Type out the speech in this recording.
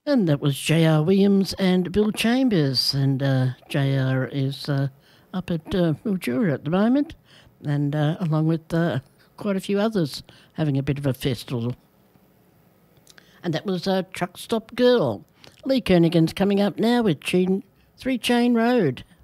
And that was J.R. Williams and Bill Chambers. And J.R. is up at Mildura at the moment, and along with quite a few others having a bit of a festival. And that was Truck Stop Girl. Lee Kernaghan's coming up now with 3 Chain Road.